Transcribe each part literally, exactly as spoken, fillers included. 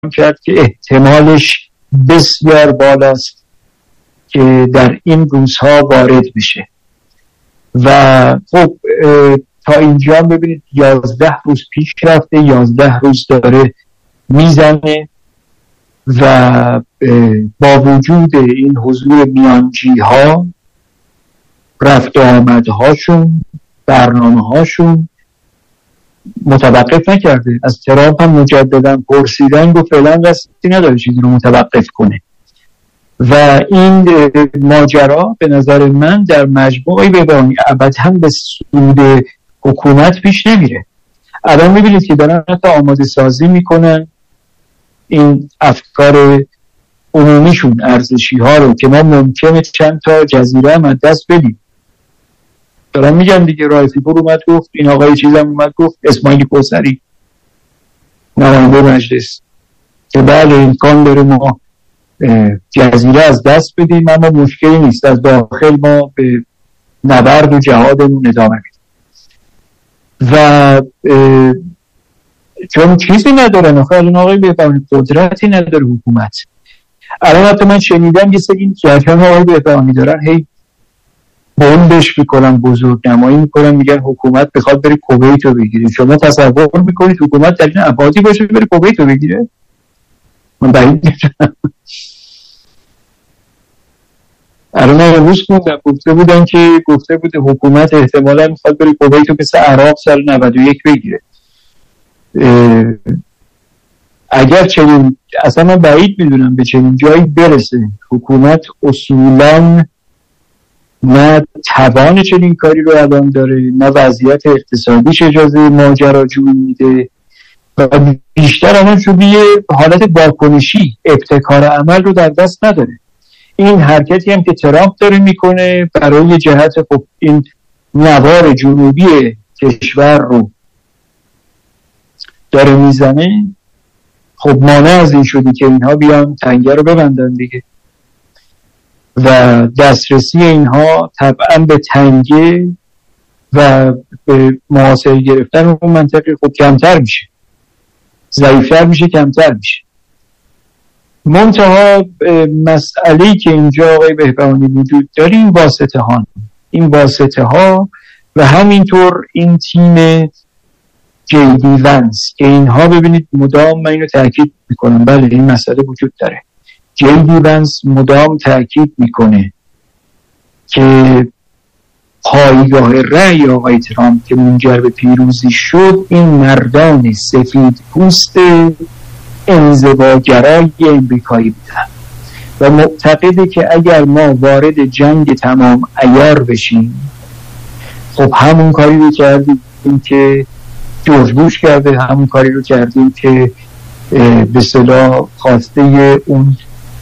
کرد که احتمالش بسیار بالاست که در این روزها وارد بشه. و خب تا اینجا ببینید یازده روز پیش رفته، یازده روز داره میزنه و با وجود این حضور میانجی ها، رفت و آمدهاشون، برنامه هاشون متوقف نکرده. از ترامپ هم مجددا پرسیدن، گفت فعلا دستی نداره چیزی رو متوقف کنه. و این ماجرا به نظر من در مجموعی ببانی ابدا به سود حکومت پیش نمیره. الان میبینید که دارن حتی آماده سازی میکنن این افکار عمومیشون، ارزشی ها رو که ما ممکنه چند تا جزیره هم از دست بدیم. دارن میگن دیگه، رایفی پور اومد گفت، این آقای چیزم اومد گفت، اسماعیلی کوثری نماینده مجلس، که بله امکان داره ما جزیره از دست بدیم، اما مشکلی نیست، از داخل ما به نبرد و جهادمون ادامه میدیم. و چون چیزی ندارن آخه الان آقای بهبهانی، قدرتی نداره حکومت. الان حتی من شنیدم یه سری جریان آقای بهبهانی دارن هی بمبش میکنن، بزرگ نمایی میکنن، میگن حکومت بخواد بره کویت رو بگیره. شما تصور میکنید حکومت در این ابعادی باشه بره کویت رو بگیره؟ من بعید میدونم. الان امروز گفته بودن که گفته بوده حکومت احتمالا میخواد بره کویت رو مثل عراق سال نود و یک بگیره. اگر چنین، اصلا من بعید میدونم به چنین جایی برسه. حکومت اصولاً نه توان چنین کاری رو الان داره، نه وضعیت اقتصادیش اجازه ماجراجویی میده و بیشتر الان شده یه حالت واکنشی، ابتکار عمل رو در دست نداره. این حرکتی هم که ترامپ داره میکنه برای جهت خب این نوار جنوبی کشور رو داره میزنه، خب مانع از این شدی که اینها بیان تنگه رو ببندن دیگه. و دسترسی اینها طبعا به تنگه و به محاصره گرفتن اون منطقه خب کمتر میشه، ضعیفتر میشه، کمتر میشه. منتها مسئله‌ای که اینجا آقای بهبهانی وجود داره این واسطه ها این واسطه ها و همینطور این تیم جی دی ونس که اینها ببینید مدام من اینو تاکید میکنم، بله این مسئله وجود داره. جی دی ونس مدام تاکید میکنه که پایگاه رأی آقای ترامپ که منجر به پیروزی شد این مردان سفید پوست انزواگرای امریکایی بودن و معتقده که اگر ما وارد جنگ تمام عیار بشیم، خب همون کاری رو کردیم که جورج بوش کرده، همون کاری رو کردیم که به اصطلاح خواسته اون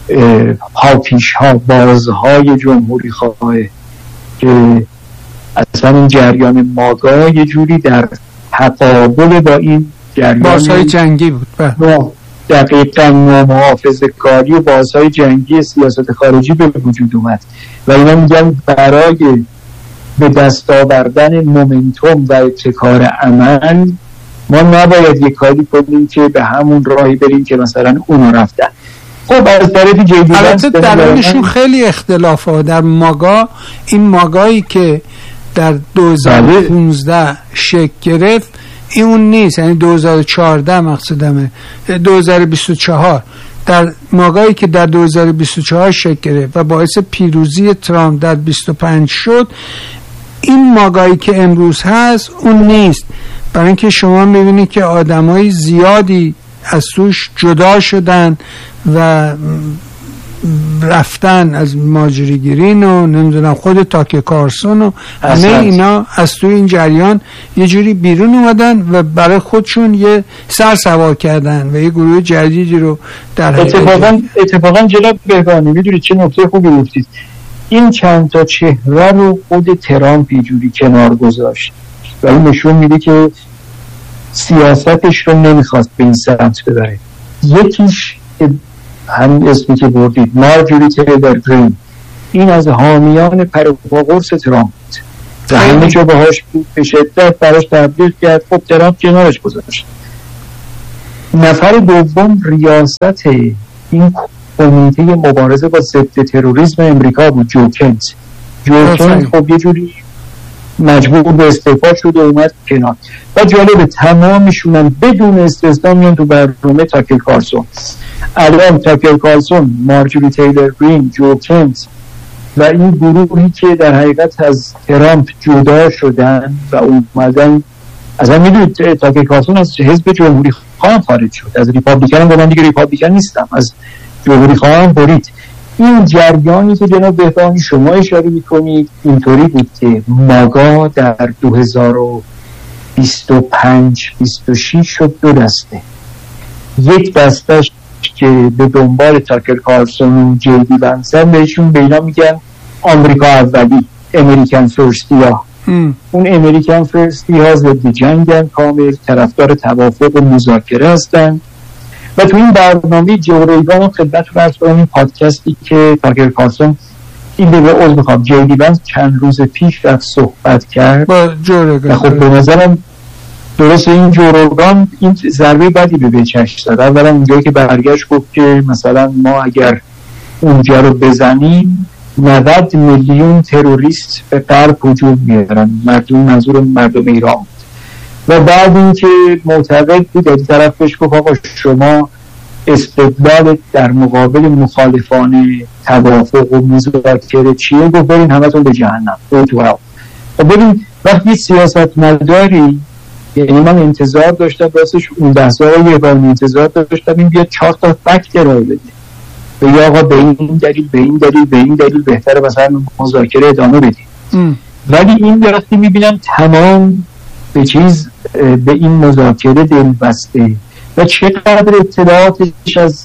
هاکیش ها، بازهای جمهوری خواهه که اصلا این جریان ماگا یه جوری در تقابل با این جریان بازهای جنگی بود. دقیقا محافظه کاری و بازهای جنگی سیاست خارجی به وجود اومد و اینا میگن برای به دست آوردن مومنتوم و ابتکار عمل ما نباید یک کاری کنیم که به همون راهی بریم که مثلا اونو رفتن. خب از طرف جدی البته درونشون خیلی اختلاف ها. در ماگا، این ماگایی که در دو هزار و پانزده شکل گرفت این اون نیست، یعنی دو هزار و چهارده مقصودمه، دو هزار و بیست و چهار در ماگایی که در دو هزار و بیست و چهار شکل گرفت و باعث پیروزی ترامپ در بیست و پنج شد، این ماگایی که امروز هست اون نیست. برای اینکه شما میبینید که آدمای زیادی از توش جدا شدن و رفتن، از ماجریگیرین و نمیدونم خود تاکر کارسون و همه اینا از توی این جریان یه جوری بیرون اومدن و برای خودشون یه سر سوار کردن و یه گروه جدیدی رو در اتفاقا اتفاقا جناب بهبهانی میدونید چه نکته خوبی گفتید. این چند تا چهره رو خود ترامپ یه جوری کنار گذاشت و این نشون میده که سیاستش رو نمیخواست به این سمت ببره. یکیش همین اسمی که بردید، مارجوری تیلر گرین، این از حامیان پروپاگورس ترامپ و همه جا باهاش بود، به شدت براش تبلیغ کرد. خب ترامپ کنارش گذاشت نفر دوم ریاست این کمیته مبارزه با ضد تروریسم امریکا بود، جوکنز. جوکنز خب یه جوری مجبور به استعفا شد و اومد کنار. و جالب تمامشون هم بدون استثنا میان تو برنامه تاکر کارلسون. الان تاکر کارلسون، مارجوری تیلر گرین، جوکنز و این گروهی که در حقیقت از ترامپ جدا شدن و اومدن، اصلا میدونید تاکر کارلسون از حزب جمهوری خواه خارج شد، از ریپابلیکن هم من دیگه ریپابلیکن نیستم، از جمهوری خواه هم برید. این جریانی که جناب بهبانی شما اشاره میکنید اینطوری بود که ماگا در دو هزار و بیست و پنج بیست و شش شد دو دسته. یک دستش که به دنبال تاکر کارلسون و جیدی ونسن، بهشون به اینا میگن آمریکا اولی، امریکن فرستیا. اون امریکن فرستی ها ضد جنگن، کامل طرفدار توافق و مذاکره هستن. و تو این برنامه جو ریگان خدمت رو عرض کنم، این پادکستی که تاکر کارلسون این به عضو میخوام جیدی ونس چند روز پیش رفت صحبت کرد با جو ریگان. خب به نظرم درست این جو ریگان این ضربه بدی به بچش زد. اولا اونجایی که برگشت گفت که مثلا ما اگر اونجا رو بزنیم نود میلیون تروریست به غرب هجوم میارن، مردم منظور مردم ایران. و بعد اینکه معتقد بود از طرفش گفت آقا شما استدلال در مقابل مخالفان توافق و مذاکره چیه؟ گفت برین همتون به جهنم. و ببین وقتی سیاست مداری، یعنی من انتظار داشتم راستش اون دستای یه بار انتظار داشتم این بیاد چهار تا فکت ارائه بده، بگه آقا به این دلیل به این دلیل به این دلیل بهتره مثلا مذاکره ادامه بدیم. ولی این وقتی میبینم تمام به چیز به این مذاکره دل بسته و چقدر اطلاعاتش از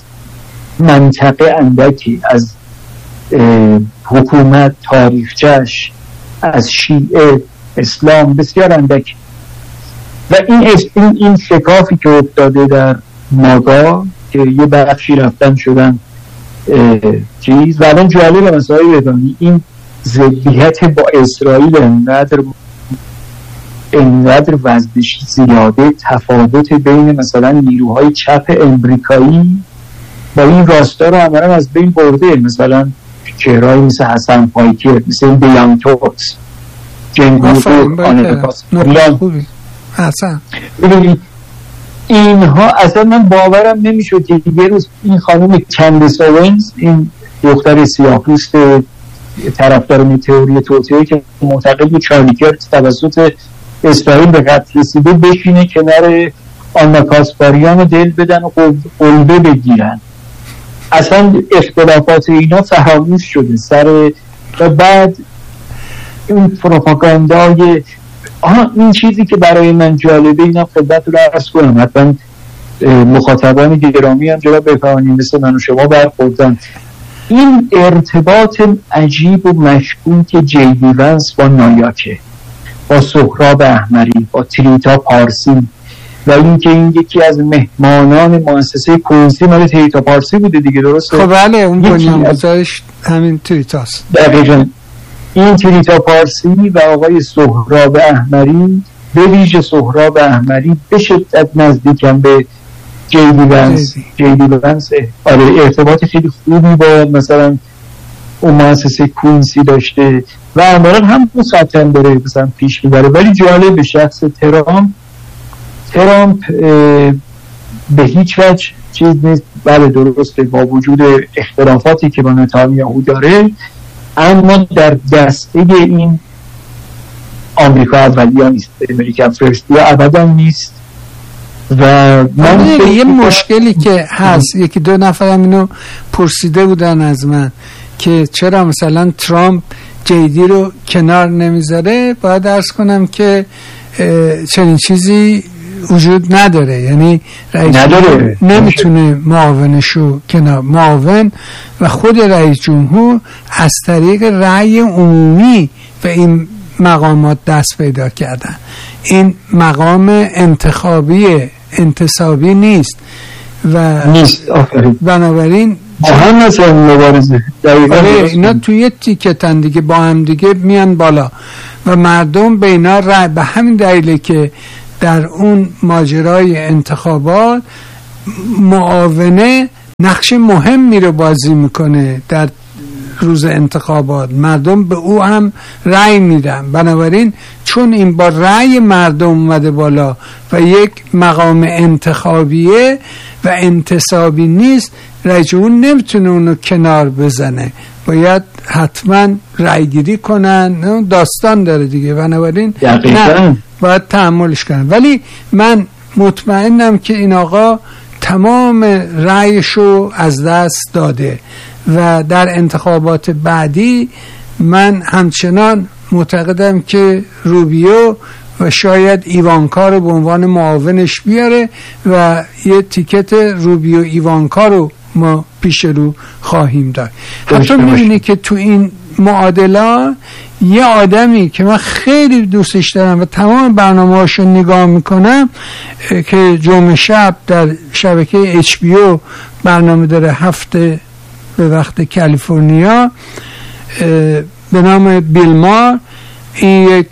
منطقه اندکی، از حکومت، تاریخچش، از شیعه اسلام بسیار اندکی. و این این این شکافی که افتاده در ماگا که یه بخشی رفتن شدن چیز و الان جالب مسائل بدانی این ضدیت با اسرائیل انقدر انقدر وزنش زیاده، تفاوت بین مثلا نیروهای چپ امریکایی با این راستا رو همه از بین برده. مثلا چهرهایی مثل حسن پایکر، مثل دیان توکس، جنگوزو، آنتکاس حسن. ببینید اینها اصلا من باورم نمیشد که یه روز این خانم کندیس اونز، این دختر سیاه‌پوست طرفدار تئوری توطئه که معتقد بود چارلی کرد توسط اسرائیل به قتل رسیده، بشینه کنار آنا کاسپاریان رو دل بدن و قلبه بگیرن. اصلا اختلافات اینا فراموش شده سر. و بعد این پروپاگاندای آها این چیزی که برای من جالبه اینا خدمت رو عرض کنم، حتما مخاطبان گرامی هم جواب بفهمید مثل من و شما برخوردن. این ارتباط عجیب و مشکوک جیدی ونس با نایاکه، با سهراب احمری، با تریتا پارسی و اینکه این یکی از مهمانان مؤسسه کوینسی مال تریتا پارسی بوده دیگه، درسته؟ خب بله اون بنیانگذارش همین تریتاست. دقیقاً این تریتا پارسی و آقای سهراب احمری، به ویژه سهراب احمری به شدت نزدیکم به جیدی ونس. جیدی ونس آره ارتباط خیلی خوبی با مثلا اون مؤسسه کوینسی داشته و عملاً هم مسطحاً داره مثلا پیش میبره. ولی جالب به شخص ترامپ ترامپ به هیچ وجه چیز نیست. بله درسته با وجود اختلافاتی که با نتانیاهو داره، اما در دسته این آمریکا اولیه نیست، امریکن فرستی ابدا نیست. و من یه مشکلی که هست، یکی دو نفرم اینو پرسیده بودن از من که چرا مثلا ترامپ جیدی رو کنار نمیذاره، باید عرض کنم که چنین چیزی وجود نداره. یعنی رئیس جمهور نمیتونه معاونشو کنار، معاون و خود رئیس جمهور از طریق رأی عمومی و این مقامات دست پیدا کردن. این مقام انتخابی انتصابی نیست و نیست. آفرین. بنابراین هم مثلا مبارزه آره اینا توی تیکتن دیگه، با هم دیگه میان بالا و مردم به اینا رأی. به همین دلیله که در اون ماجرای انتخابات معاونه نقش مهمی رو بازی میکنه در روز انتخابات. مردم به او هم رأی میدن، بنابراین چون این با رأی مردم اومده بالا و یک مقام انتخابیه و انتصابی نیست، رئیس جمهور نمیتونه اونو کنار بزنه، باید حتما رأی گیری کنن، داستان داره دیگه، بنابراین نه باید تحملش کنن. ولی من مطمئنم که این آقا تمام رأیشو از دست داده و در انتخابات بعدی من همچنان معتقدم که روبیو و شاید ایوانکا رو به عنوان معاونش بیاره و یه تیکت روبیو ایوانکا رو ما پیش رو خواهیم داد. حتی می‌بینی که تو این معادله یه آدمی که من خیلی دوستش دارم و تمام برنامه‌هاشو نگاه میکنم که جمعه شب در شبکه اچ بی او برنامه داره، هفته به وقت کالیفرنیا، به نام بیل مار، این یک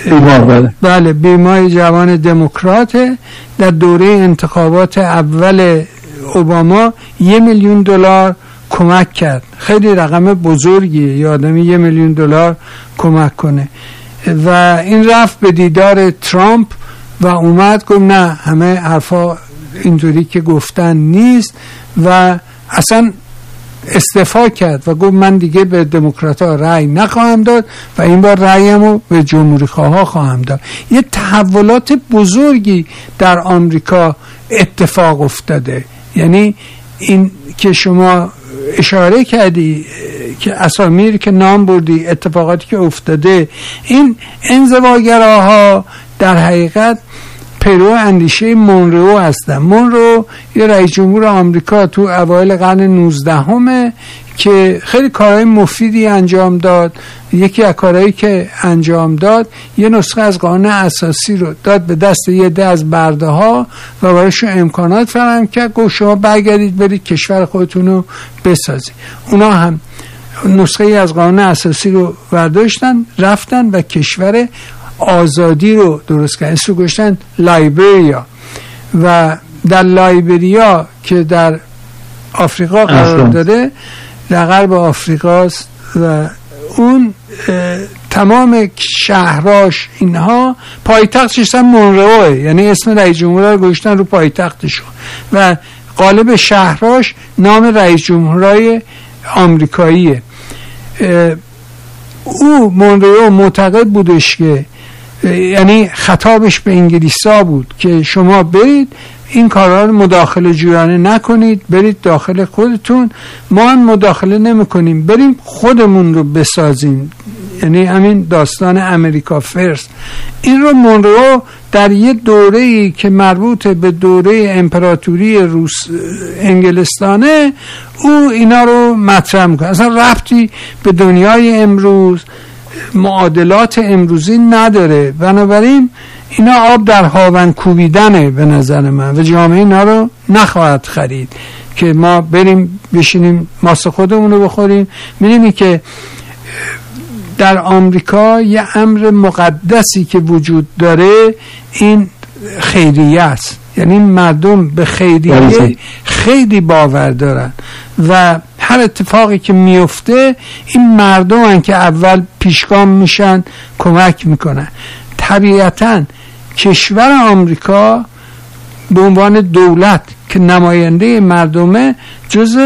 بله بیل مار جوان دموکراته، در دوره انتخابات اول اوباما یه میلیون دلار کمک کرد. خیلی رقم بزرگیه یه آدمی یه میلیون دلار کمک کنه و این رفت به دیدار ترامپ و اومد گفت نه همه حرفا اینطوری که گفتن نیست و اصلا استعفا کرد و گفت من دیگه به دموکرات‌ها رأی نخواهم داد و این بار رأیمو به جمهوری خواها خواهم داد. یه تحولات بزرگی در آمریکا اتفاق افتاده. یعنی این که شما اشاره کردی که اسامی که نام بردی، اتفاقاتی که افتاده، این انزواگراها در حقیقت پیرو اندیشه مونرو هستن. مونرو یه رئیس جمهور آمریکا تو اوایل قرن نوزدهم که خیلی کارهای مفیدی انجام داد. یکی از کارهایی که انجام داد یه نسخه از قانون اساسی رو داد به دست یه عده از برده ها و برایشون امکانات فراهم کرد، گفت شما برگردید برید کشور خودتون رو بسازید. اونا هم نسخه از قانون اساسی رو برداشتن رفتن و کشور آزادی رو درست کردن، اسمش رو گذاشتن لایبریا و در لایبریا که در آفریقا قرار داره، در غرب آفریقاست و اون تمام شهراش اینها پایتختش هم مونروه، یعنی اسم رئیس جمهور رو گذاشتن رو پایتختشون و قالب شهراش نام رئیس جمهورای آمریکاییه. او مونرو معتقد بودش که یعنی خطابش به انگلیسا بود که شما برید این کارها رو مداخله جویانه نکنید، برید داخل خودتون، ما هم مداخله نمی کنیم، بریم خودمون رو بسازیم. یعنی همین داستان امریکا فرست. این رو مونرو در یه دوره‌ای که مربوط به دوره امپراتوری روس انگلستانه او اینا رو مطرح میکنه. اصلا ربطی به دنیای امروز، معادلات امروزی نداره. بنابراین اینا آب در هاون کوبیدنه به نظر من و جامعه اینا رو نخواهد خرید که ما بریم بشینیم ماست خودمون رو بخوریم. می‌بینی که در آمریکا یه امر مقدسی که وجود داره این خیریه است. یعنی مردم به خیریه خیلی باور دارن و هر اتفاقی که میفته این مردم هن که اول پیشگام میشن، کمک میکنن. طبیعتاً کشور آمریکا به عنوان دولت که نماینده مردمه جز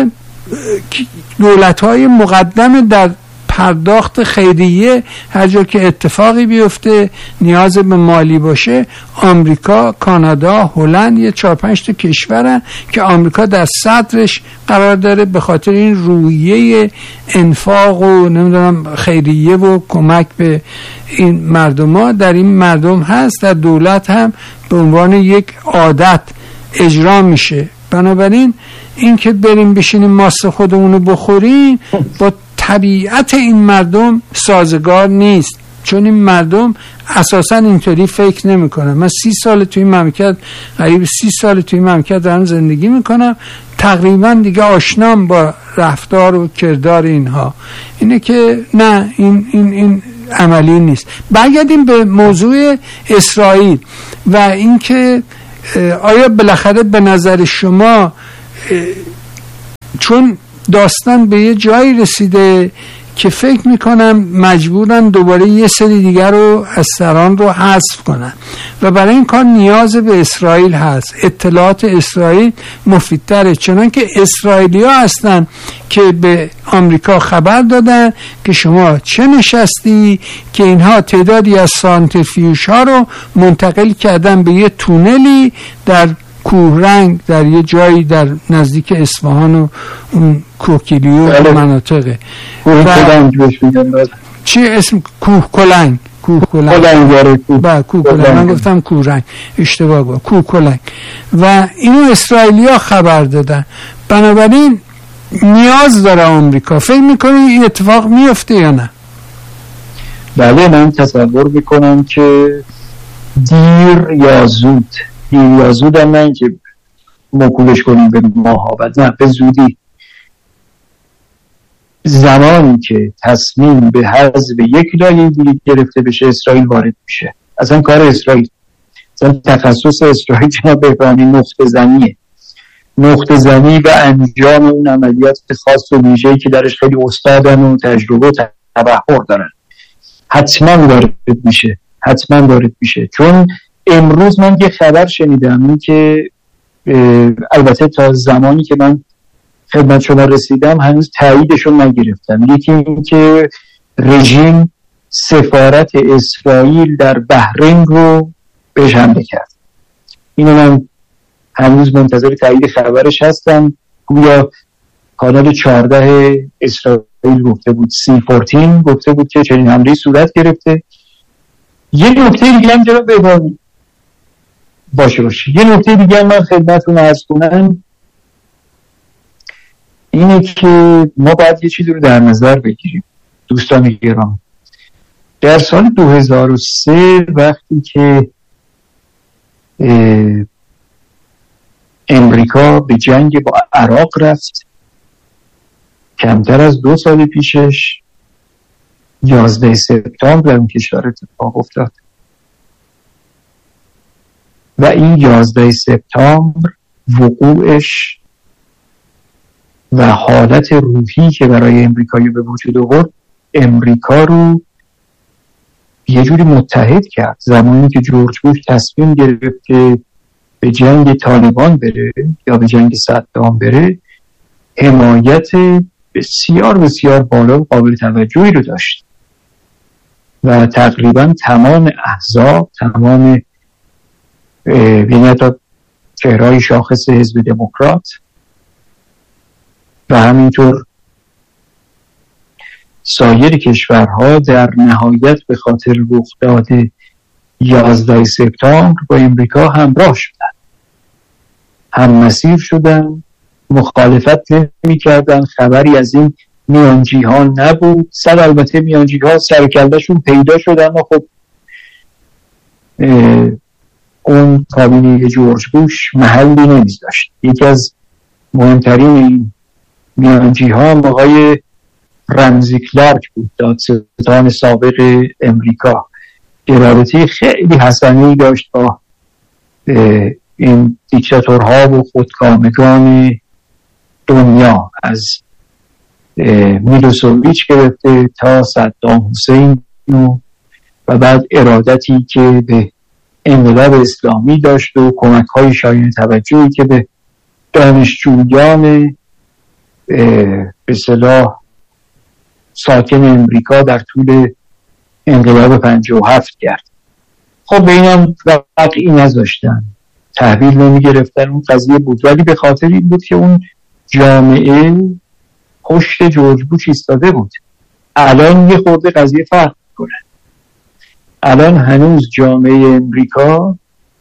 دولت‌های مقدم در پرداخت خیریه. هر جا که اتفاقی بیفته نیاز به مالی باشه، آمریکا، کانادا، هلند، یه چهار پنج تا کشورن که آمریکا در صدرش قرار داره به خاطر این رویه انفاق و نمیدونم خیریه و کمک به این مردم در این مردم هست، در دولت هم به عنوان یک عادت اجرا میشه. بنابراین این که بریم بشینیم ماست خودمونو بخوریم با طبیعت این مردم سازگار نیست، چون این مردم اساسا اینطوری فکر نمی کنن. من سی سال توی این مملکت، قریب سی سال توی این مملکت دارم زندگی میکنم، تقریبا دیگه آشنام با رفتار و کردار اینها. اینه که نه این این این عملی نیست. برگردیم به موضوع اسرائیل و اینکه آیا بالاخره به نظر شما چون داستان به یه جایی رسیده که فکر میکنم مجبورن دوباره یه سری دیگر رو از سران رو حذف کنن و برای این کار نیاز به اسرائیل هست، اطلاعات اسرائیل مفیدتره، چنان که اسرائیلی ها هستن که به آمریکا خبر دادن که شما چه نشستی، که اینها تعدادی از سانتریفیوژ ها رو منتقل کردن به یه تونلی در کوهرنگ در یه جایی در نزدیک اصفهان و اون کوکیلیو و مناطقه. کوه کلنگ بهش میگن. چی اسم؟ کوه کلنگ. کوه کلنگ. کلنگ. با کوه کلنگ. من گفتم کوهرنگ، اشتباه گفتم. کوه کلنگ. و اینو اسرائیلیا خبر دادن. بنابراین نیاز داره آمریکا. فکر میکنی این اتفاق میفته یا نه؟ بله، من تصور میکنم که دیر یا زود، دیر یا زود هم نه که موکولش کنیم به ماهابت، نه، به زودی زمانی که تصمیم به حذف یک لایه دیگه گرفته بشه اسرائیل وارد میشه. اصلا کار اسرائیل، اصلا تخصص اسرائیل جناب بهبهانی نقطه زنیه، نقطه زنی و انجام اون عملیات خاص و ویژه‌ای که درش خیلی استادن و تجربه و تبحر دارن. حتما وارد میشه، حتما وارد میشه. چون امروز من یه خبر شنیدم این که البته تا زمانی که من خدمت شما رسیدم هنوز تاییدشون نگرفتم. یکی این که رژیم سفارت اسرائیل در بحرین رو بهش حمله کرد. اینو من هنوز منتظر تایید خبرش هستم. گویا کانال چهارده اسرائیل گفته بود، سی چهارده گفته بود که چنین حمله صورت گرفته. یه نکته دیگه هم جناب بهبهانی باشه باشه یه نکته دیگه من خدمتتون عرض کنم، اینه که ما باید یه چیزی رو در نظر بگیریم دوستان گرامی. در سال دو هزار و سه وقتی که امریکا به جنگ با عراق رفت، کمتر از دو سال پیشش یازده سپتامبر در اون کشور اتفاق افتاد و این یازده سپتامبر وقوعش و حالت روحی که برای امریکایی به وجود آورد امریکا رو یه جوری متحد کرد. زمانی که جورج بوش تصمیم گرفت که به جنگ طالبان بره یا به جنگ صدام بره، حمایت بسیار بسیار بالا و قابل توجهی رو داشت و تقریبا تمام احزاب، تمام یعنی حتی چهرهای شاخص حزب دموکرات و همینطور سایر کشورها در نهایت به خاطر رخداد یازده سپتامبر با امریکا همراه شدن، هم مسیر شدن، مخالفت نمی کردن. خبری از این میانجی ها نبود. صد البته میانجی ها سرکلدشون پیدا شدن و خب اون کابینه جورج بوش محلی نمی‌داشت. یکی از مهمترین این میانجی ها آقای رمزی کلارک بود، دادستان سابق امریکا، که رابطه خیلی حسنی داشت با این دیکتاتورها و خودکامگان دنیا، از میلوسوویچ گرفته تا صدام حسین و بعد ارادتی که به انقلاب اسلامی داشت و کمک‌های شایان توجهی که به دانشجویان به اصطلاح ساکن امریکا در طول انقلاب پنجاه و هفت کرد. خب به اینم وقعی نذاشتن، تحویل نمی گرفتن. اون قضیه بود، ولی به خاطر این بود که اون جامعه پشت جورج بوش ایستاده بود. الان یه خورده قضیه فرق کنه. الان هنوز جامعه امریکا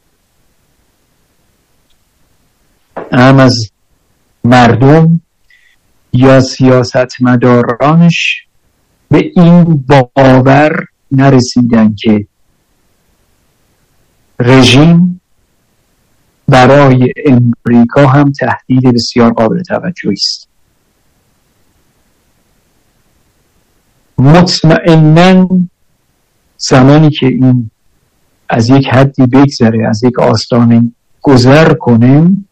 هم از مردم یا سیاستمدارانش به این باور نرسیدن که رژیم برای امریکا هم تهدید بسیار قابل توجهی است. مطمئناً زمانی که این از یک حدی بگذره، از یک آستانه گذر کنیم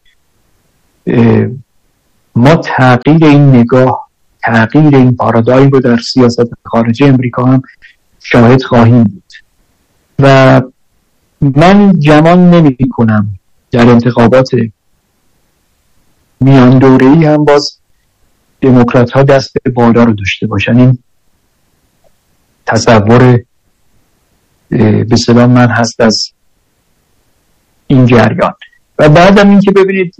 ما تغییر این نگاه، تغییر این پارادایم رو در سیاست خارجی امریکا هم شاهد خواهیم بود. و من گمان نمی کنم در انتخابات میان دوره‌ای هم باز دموکرات ها دست بالا رو داشته باشن. این تصور به سلام من هست از این جریان. و بعدم این که ببینید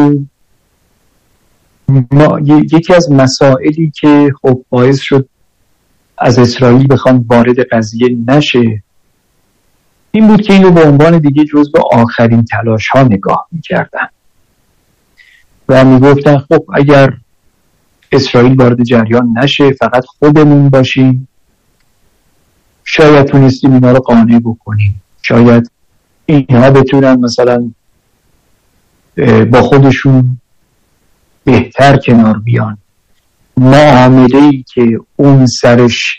ما یکی از مسائلی که خب باعث شد از اسرائیل بخوان وارد قضیه نشه این بود که اینو به عنوان دیگه جزو آخرین تلاش ها نگاه میکردن و میگفتن خب اگر اسرائیل وارد جریان نشه فقط خودمون باشیم شاید تونستیم اینا رو قانع بکنیم، شاید اینها بتونن مثلا با خودشون بهتر کنار بیان. معامله‌ای که اون سرش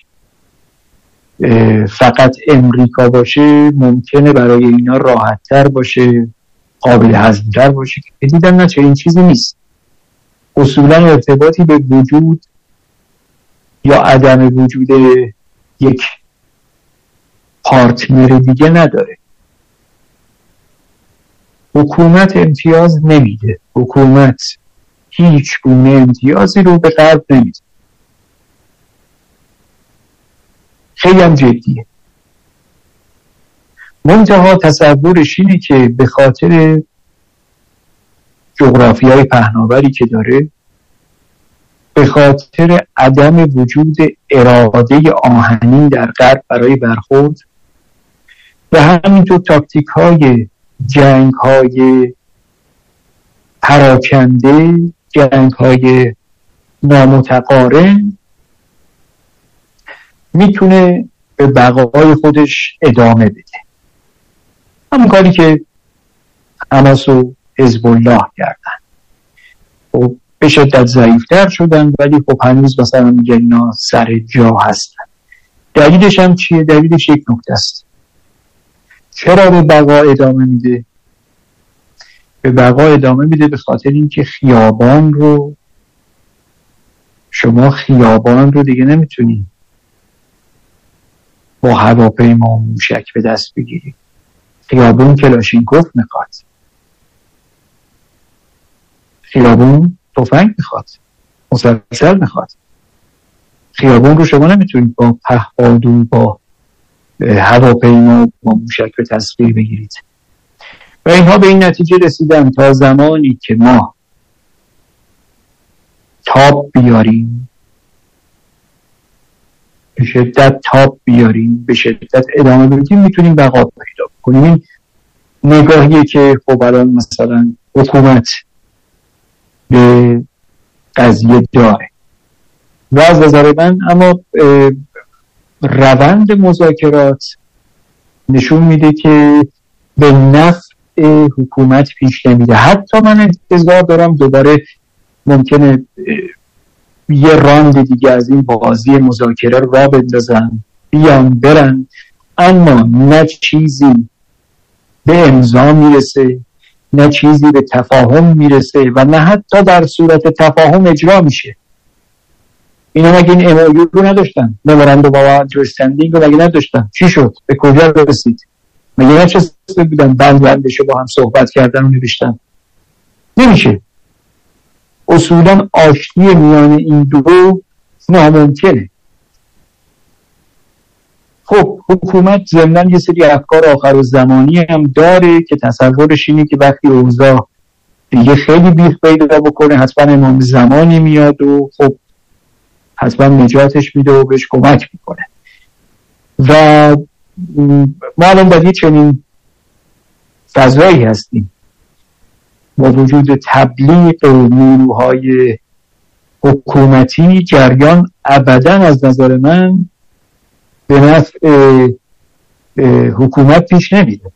فقط امریکا باشه ممکنه برای اینا راحت‌تر باشه، قابل هضم‌تر باشه که دیدن نه چه این چیزی نیست. اصولا ارتباطی به وجود یا عدم وجود یک پارتنر دیگه نداره. حکومت امتیاز نمیده، حکومت هیچ گونه امتیازی رو به غرب نمیده. خیلی هم جدیه. منتها تصورش اینه که به خاطر جغرافیای پهناوری که داره، به خاطر عدم وجود اراده آهنین در غرب برای برخورد و همینطور تاکتیک های جنگ های پراکنده، جنگ های نامتقارن، میتونه به بقای خودش ادامه بده. همون کاری که حماس و حزب الله کردن. خب به شدت ضعیفتر شدن ولی خب هنوز مثلا میگن اینا سر جا هستن. دلیلش هم چیه؟ دلیلش یک نکته است. چرا به بقا ادامه میده؟ به بقا ادامه میده به خاطر اینکه خیابان رو شما خیابان رو دیگه نمیتونی با هواپیما و موشک به دست بگیری. خیابون کلاشینکوف میخواد، خیابون تفنگ میخواد، مسلسل میخواد. خیابون رو شما نمیتونید با پهپادو با هواپیما و با موشک به تصویر بگیرید. و اینها به این نتیجه رسیدن تا زمانی که ما تاب بیاریم، به شدت تاب بیاریم، به شدت ادامه بدیم، میتونیم بقا پیدا کنیم. این نگاهیه که خب الان مثلا حکومت به قضیه داره و از نظر من اما روند مذاکرات نشون میده که به نفع حکومت پیش نمیده. حتی من انتظار دارم دوباره ممکنه یه راند دیگه از این بازی مذاکره رو را بندازن، بیان برن، اما نه چیزی به امضا میرسه، نه چیزی به تفاهم میرسه و نه حتی در صورت تفاهم اجرا میشه. اینا مگه این امایو رو نداشتن؟ ممورندوم با اندرستندینگ رو مگه نداشتن؟ چی شد؟ به کجا رسید؟ مگه نچسته بودن بند بندشو با هم صحبت کردن و نوشتن؟ نمیشه. اصولا آشتی میان این دو ناممکنه. خب حکومت ضمناً یه سری افکار آخر الزمانی هم داره که تصورش اینه که وقتی اوضاع دیگه خیلی بیخ پیدا بکنه حتما امام زمانی میاد و خب حتما نجاتش میده و بهش کمک میکنه. و ما الان در یه چنین فضایی هستیم با وجود تبلیغ نیروهای حکومتی. جریان ابداً از نظر من به نفع حکومت پیش نمیده.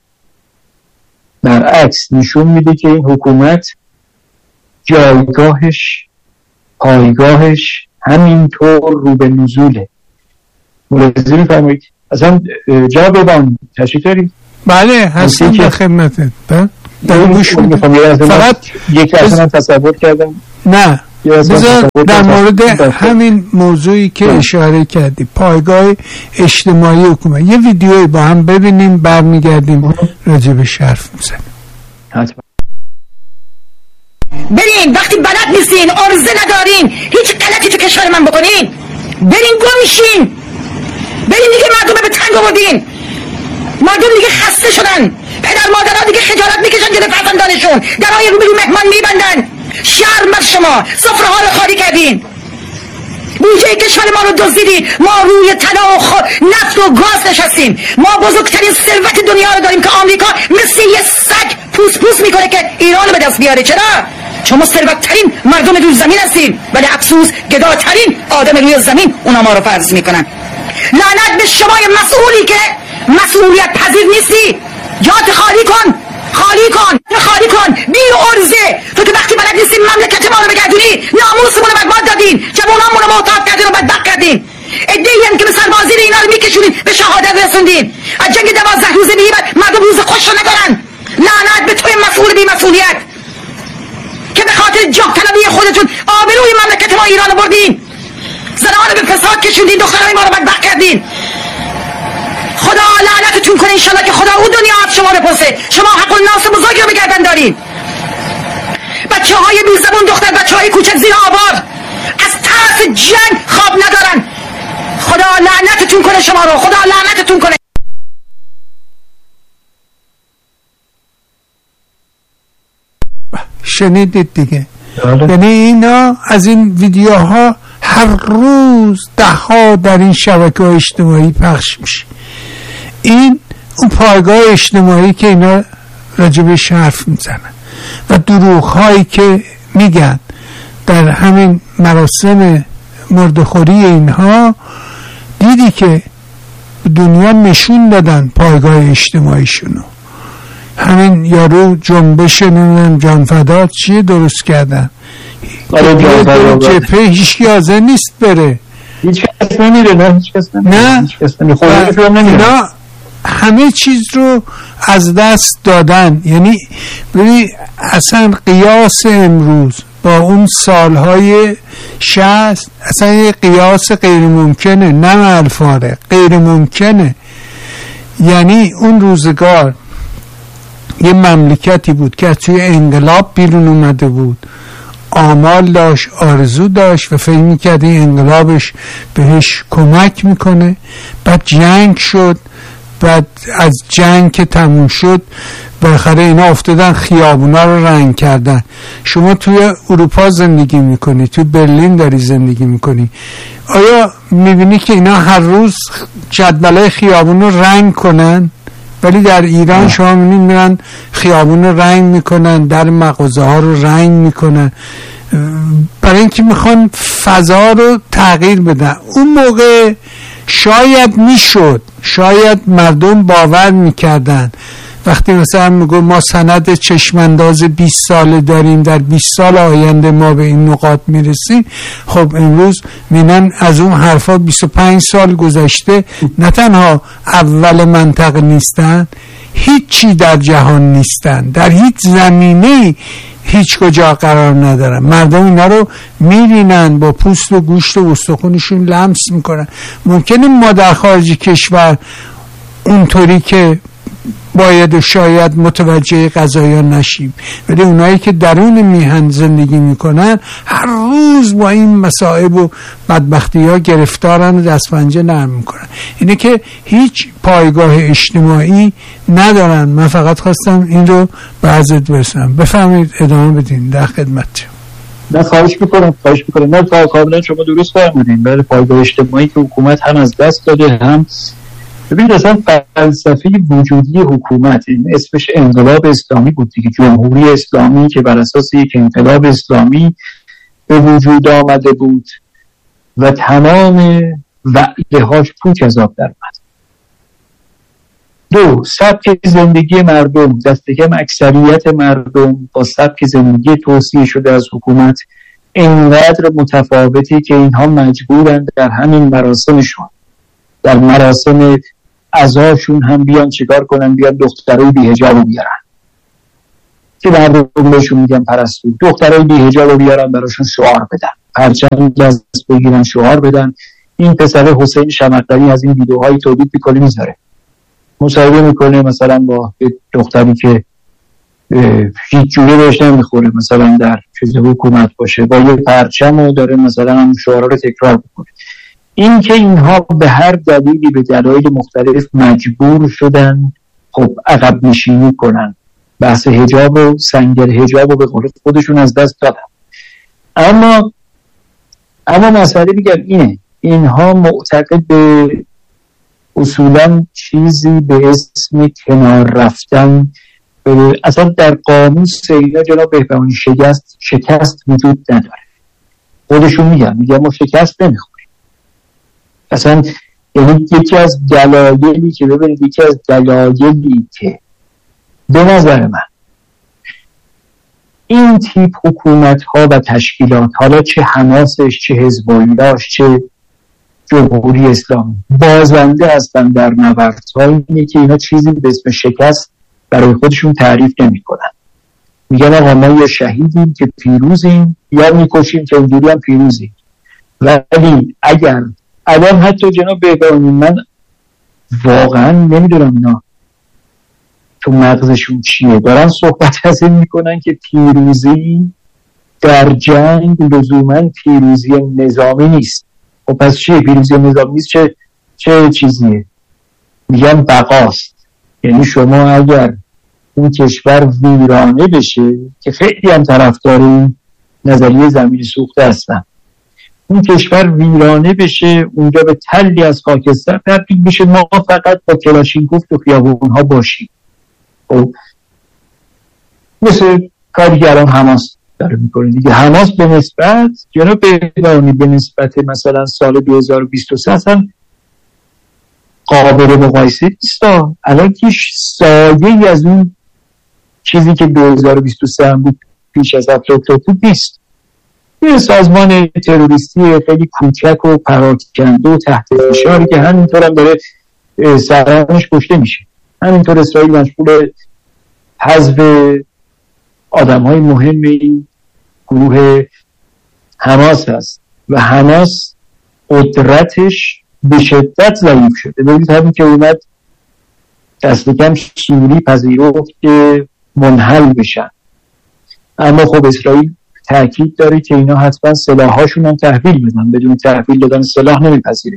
برعکس نشون میده که این حکومت جایگاهش، پایگاهش همینطور رو به نزوله. ملاحظه می‌فرمایید؟ اصلا جا ببان تشریف دارید؟ بله هستم در خدمتت. دارم گوش میدم. فقط یک لحظه من تصور کردم. نه بذار در مورد همین موضوعی که ده. اشاره کردی، پایگاه اجتماعی حکومت، یه ویدیوی با هم ببینیم، برمیگردیم راجبش حرف میزنیم. برین وقتی بلد نیستین، عرضه ندارین، هیچ غلطی تو کشور من بکنین، برین گمشین، برین دیگه مردم به تنگ آوردین، مردم دیگه خسته شدن، پدر مادرها دیگه خجالت میکشن جلوی فرزندانشون، درهای رو به مهمان میبندن. شرم بر شما، سفره ها رو خالی کردین، بودجه کشور ما رو دزدیدین، ما روی طلا و نفت و گاز نشستیم، ما بزرگترین ثروت دنیا رو داریم که آمریکا مثل یه سگ پوس پوس میکنه که ایران رو به دست بیاره. چرا؟ چون ما ثروتترین مردم روی زمین هستیم، ولی افسوس گداترین آدم روی زمین اونا ما رو فرض میکنن. لعنت به شمای مسئولی که مسئولیت پذیر نیستی، جات خالی کن، خالی کن، خالی کن، بی عرضه. تو که وقتی بلد نیستی مملکت ما رو بگردونی، ناموسمون رو بدباد دادین، جوانامون رو معتاد کردین و بدبخت کردین. ادعی هم که به سربازی اینا رو میکشونین، به شهادت رسوندین. از جنگ دوازده روزه میگی مردم روز خوش رو ندارن. لعنت به توی مسئول بی مسئولیت که به خاطر جاه طلبی خودتون آبروی مملکت ما ایران رو بردین، زنان رو به فساد کشوندین، دخترای ما رو بدبخت کردین. خدا لعنتتون کنه انشالله که خدا او دنیا از شما بپرسه. شما حق الناس بزرگی رو به گردن دارین. بچه های بی زبون دختر، بچه های کوچک زیر آوار از ترس جنگ خواب ندارن. خدا لعنتتون کنه شما رو، خدا لعنتتون کنه. شنیدید دیگه. یعنی اینا از این ویدیوها هر روز ده ها در این شبکه اجتماعی پخش میشه. این اون پایگاه اجتماعی که اینا راجبش حرف میزنن و دروغ هایی که میگن در همین مراسم مردخوری اینها. دیدی که دنیا نشون دادن پایگاه اجتماعیشونو. همین یارو جنبش نمیدونم جانفدا چیه درست کردن، جبهه هیچ حاضر نیست بره، هیچ کس نمیره، نه هیچ کس نمیره، هیچ کس نمیره. همه چیز رو از دست دادن. یعنی ببین اصلا قیاس امروز با اون سالهای شصت اصلا یه قیاس غیر ممکنه، نه الفارق، غیر ممکنه. یعنی اون روزگار یه مملکتی بود که توی انقلاب بیرون اومده بود، آمال داشت، آرزو داشت و فکر میکرد این انقلابش بهش کمک میکنه. بعد جنگ شد، بعد از جنگ که تموم شد بالاخره اینا افتادن خیابونا رو رنگ کردن. شما توی اروپا زندگی میکنی، توی برلین داری زندگی میکنی، آیا میبینی که اینا هر روز جدولای خیابون رو رنگ کنن؟ ولی در ایران شما میبینید میرن خیابون رو رنگ میکنن، در مغازه ها رو رنگ میکنن، برای اینکه میخوان فضا رو تغییر بدن. اون موقع شاید میشد، شاید مردم باور میکردن وقتی مثلا میگو ما سند چشمانداز بیست ساله داریم، در بیست سال آینده ما به این نقاط میرسیم. خب امروز میبینن از اون حرفا بیست و پنج سال گذشته، نه تنها اول منطقه نیستن، هیچی در جهان نیستن، در هیچ زمینه هیچ کجا قرار ندارن. مردم اینا رو میبینن، با پوست و گوشت و استخونشون لمس میکنن. ممکنه ما در خارج کشور اونطوری که باید و شاید متوجه قضایا نشیم، ولی اونایی که درون میهن زندگی میکنن هر روز با این مصائب و بدبختی ها گرفتارن و دست پنجه نرم میکنن. اینه که هیچ پایگاه اجتماعی ندارن. من فقط خواستم این رو به حضرت برسونم. بفرمایید ادامه بدین، در خدمت. نه خواهش میکنم خواهش میکنم نه کاملا شما درست فرمودین. بله، پایگاه اجتماعی که حکومت هم از دست داده، هم ببینید اصلا فلسفه وجودی حکومت، این اسمش انقلاب اسلامی بود دیگه، جمهوری اسلامی که بر اساس یک انقلاب اسلامی به وجود آمده بود و تمام وعده هاش پوچ از آب در اومد. دو، سبک زندگی مردم، دست کم اکثریت مردم با سبک زندگی توصیه شده از حکومت اینقدر متفاوتی که اینها مجبورند در همین مراسمشون، در مراسم عزاشون هم بیان چیکار کنن؟ بیان دخترای بی حجاب رو بیارن. که مردم بهشون میگن پرستو، دخترای بی حجاب رو بیارن براشون شعار بدن، پرچم دست بگیرن شعار بدن. این پسر حسین شمقدری از این ویدیوهای تولید میکنه میذاره، مصاحبه میکنه مثلا با دختری که هیچ جوره بهش نمیخوره، مثلا در چیز حکومت باشه، با یه پرچم و داره مثلا هم شعارها رو تکرار میکنه. این که اینها به هر دلیلی به دلایل مختلف مجبور شدن خب عقب نشینی کنن، بحث حجاب و سنگر حجاب و به قول خودشون از دست دادن. اما اما مسئله دیگر اینه، اینها معتقد به اصولا چیزی به اسم کنار رفتن اصلا در قاموس اینا جناب بهبهانی شکست شکست وجود نداره. خودشون میگن میگن ما شکست نمیخوریم اصلا. یعنی یکی از دلایلی که ببینید یکی از دلایلی که به نظر من این تیپ حکومت ها و تشکیلات، حالا چه حماسش چه حزب اللهش چه جمهوری اسلامی، بازنده هستن در نبردها، اینه که اینا چیزی به اسم شکست برای خودشون تعریف نمی کنن. میگن آقا ما یا شهیدیم که پیروزیم یا میکشیم که اونجوری هم پیروزیم. ولی اگر الان حتی جناب بهبهانی من واقعا نمیدونم اینا تو مغزشون چیه، دارن صحبت از این میکنن که پیروزی در جنگ لزوما پیروزی نظامی نیست. خب پس چیه پیروزی نظامی نیست؟ چه چه چیزیه؟ میگن بقاست. یعنی شما اگر اون کشور ویرانه بشه، که خیلی هم طرفدار این نظریه زمین سوخته هستن، اون کشور ویرانه بشه، اونجا به تلی از خاکستر تبدیل بشه، ما فقط با کلاشینکوف تو خیابون‌ها باشیم. خب مثل کاری که الان حماس داره میکنه دیگه. حماس به نسبت جناب بهبهانی به نسبت مثلا سال دو هزار و بیست و سه اصلا قابل مقایسه نیست. الان که سایه‌ای از اون چیزی که دو هزار و بیست و سه هم بود پیش از اکتبر بود نیست. یه سازمان تروریستی خیلی کوچک و پراکنده و تحت فشاری که همینطور هم داره سرانش کشته میشه. همینطور اسرائیل مشغول حذف آدم‌های مهم این گروه حماس هست و حماس قدرتش به شدت ضعیف شده. ببینید همین که اومد دست کم سوری پذیرفت که منحل بشن، اما خب اسرائیل تأکید داره که اینا حتما سلاحاشون هم تحویل بدن، بدون تحویل دادن سلاح نمیپذیره.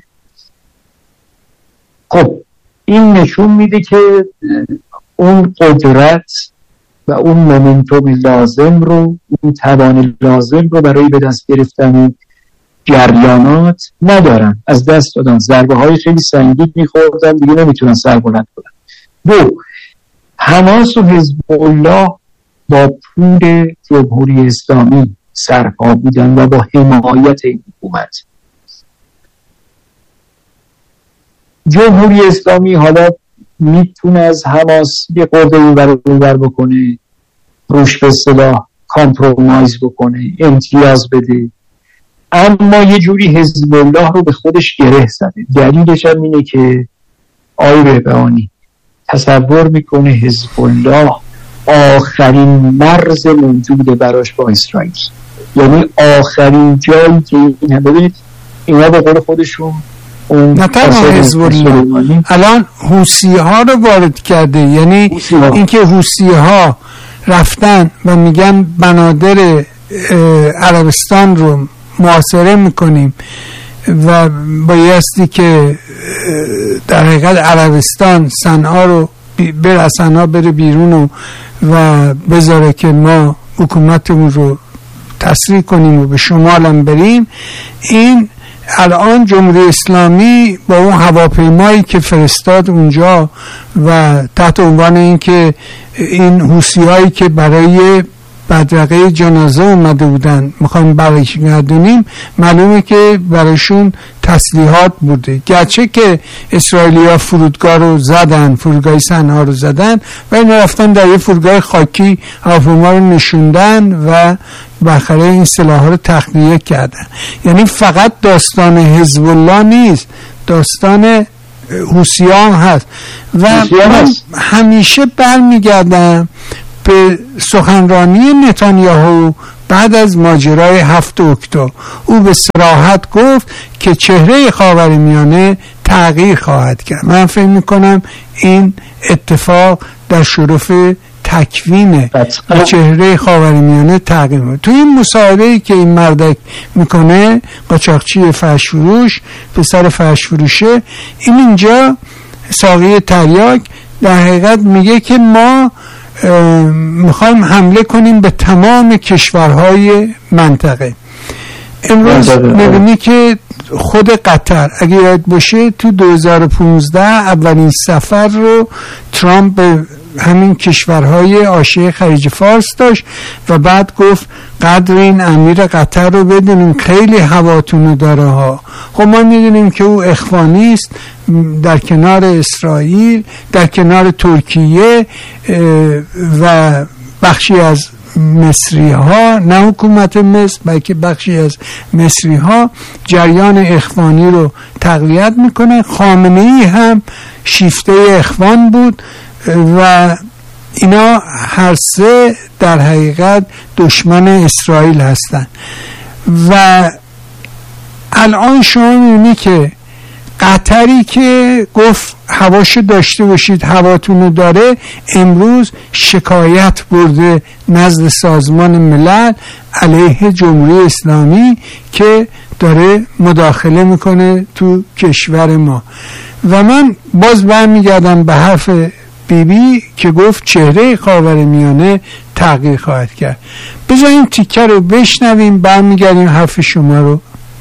خب این نشون میده که اون قدرت و اون مومنتوم لازم رو، اون توان لازم رو برای به دست گرفتن جریانات ندارن، از دست دادن. ضربه های خیلی سنگین میخوردن دیگه نمیتونن سر بلند کنن. دو، حماس و حزب الله با پول جمهوری اسلامی سرپا بودن و با حمایت این حکومت. جمهوری اسلامی حالا میتونه از حماس یه خورده اینور اونور بکنه، روش به اصطلاح کامپرومایز بکنه، امتیاز بده، اما یه جوری حزب الله رو به خودش گره زده. دلیلش هم اینه که آقای بهبهانی تصور میکنه حزب الله آخرین مرز موجود براش با اسرائیل، یعنی آخرین جایی که این هم ببینید اینا به قول خودشون نه تنها حزب الله الان حوثی ها رو وارد کرده، یعنی اینکه حوثی ها رفتن و میگن بنادر عربستان رو محاصره میکنیم و بایستی که در حقیقت عربستان صنعا رو بره، صنعا بره بیرون و, و بذاره که ما حکومتمون رو تسریع کنیم و به شمال هم بریم. این الان جمهوری اسلامی با اون هواپیمایی که فرستاد اونجا و تحت عنوان این که این حوثی‌هایی که برای بدرقه جنازه اومده بودن میخوایم برگردونیم، معلومه که برایشون تسلیحات بوده، گرچه که اسرائیلی‌ها فرودگاه رو زدن، فرودگاه صنعا رو زدن و این رفتن در یه فرودگاه خاکی هواپیما رو نشوندن و بالاخره این سلاح‌ها رو تخلیه کردن. یعنی فقط داستان حزب الله نیست، داستان حوثیان هست و من همیشه برمیگردم به سخنرانی نتانیاهو بعد از ماجرای هفت اکتبر او به صراحت گفت که چهره خاورمیانه تغییر خواهد کرد. من فکر میکنم این اتفاق در شرف تکوین چهره خاورمیانه تغییر میکنه. تو این مصاحبه‌ای که این مردک میکنه، قاچاقچی فرش فروش، پسر فرش فروشه، این اینجا ساقی تریاک در حقیقت میگه که ما میخوایم حمله کنیم به تمام کشورهای منطقه. امروز میبینی که خود قطر، اگه یاد باشه، تو دو هزار و پانزده اولین سفر رو ترامپ به همین کشورهای حاشیه خلیج فارس داشت و بعد گفت قدر این امیر قطر رو بدونیم، خیلی هواتونو داره ها. خب ما میدونیم که او اخوانی است، در کنار اسرائیل، در کنار ترکیه و بخشی از مصری ها، نه حکومت مصر بلکه بخشی از مصری ها جریان اخوانی رو تقویت میکنه. خامنه ای هم شیفته اخوان بود و اینا هر سه در حقیقت دشمن اسرائیل هستن. و الان شما میبینی که قطری که گفت هواشو داشته باشید، هواتونو داره، امروز شکایت برده نزد سازمان ملل علیه جمهوری اسلامی که داره مداخله میکنه تو کشور ما. و من باز برمیگردم به حرف بی بی که گفت چهره خاورمیانه تغییر خواهد کرد. بذاریم تیکه رو بشنویم، برمیگردیم حرف شما رو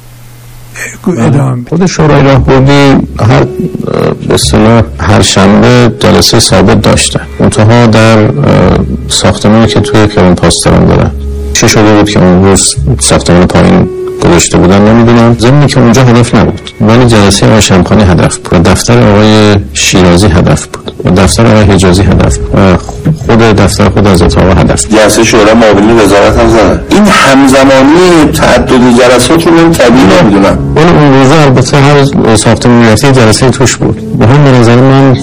ادامه. خود شورای راهبردی هر به اصطلاح هر شنبه جلسه ثابت داشته، منتها در ساختمانی که توی کرم پاسداران داره چی شده بود که اون روز ساختمان پایین گذاشته بودن نمیدونم، ضمنی که اونجا هدف نبود، ولی جلسه آقای شمخانی هدف بود، دفتر آقای شیرازی هدف بود و دفتر آقای حجازی هدف بود و خود دفتر خود حضرت آقا هدف بود. جلسه شورای معاونین وزارت هم زدن. این همزمانی تعدد جلسات رو من طبیعی نمیدونم، ولی اون روز البته هر ساختمان ملتی جلسه توش بود. به هم به نظر من